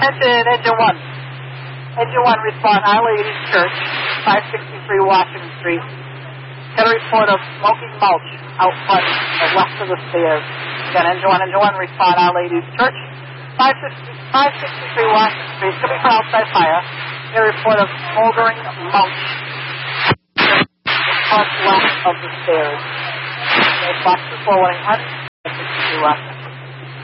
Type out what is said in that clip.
Attention, Engine 1. Engine 1, respond, Our Lady's Church, 563 Washington Street. Got a report of smoking mulch out front west of the stairs. Again, Engine 1, respond, Our Lady's Church, 563 Washington Street. Could be for outside fire. Got a report of smoldering mulch front west of the stairs. Okay, box 4 1-800, 563 Washington.